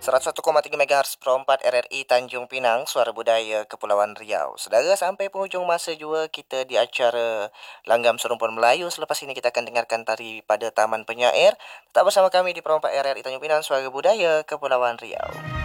101,3 MHz Pro 4 RRI Tanjung Pinang, Suara Budaya Kepulauan Riau. Saudara, sampai penghujung masa jua kita di acara Langgam Serumpun Melayu. Selepas ini kita akan dengarkan tari pada Taman Penyair. Tetap bersama kami di Pro 4 RRI Tanjung Pinang, Suara Budaya Kepulauan Riau.